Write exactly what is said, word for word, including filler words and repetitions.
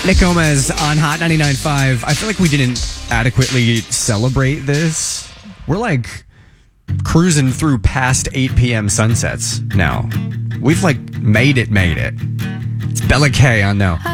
Nick Gomez on Hot ninety-nine point five. I feel like we didn't adequately celebrate this. We're like cruising through past eight p.m. sunsets now. We've like made it, made it. It's Bella K on Now.